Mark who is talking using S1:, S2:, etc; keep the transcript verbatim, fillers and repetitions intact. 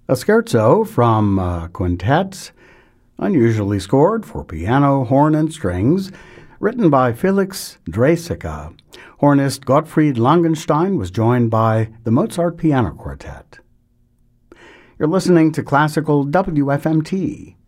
S1: A scherzo from uh, quintets, unusually scored for piano, horn, and strings, written by Felix Draeseke. Hornist Gottfried Langenstein was joined by the Mozart Piano Quartet. You're listening to Classical W F M T.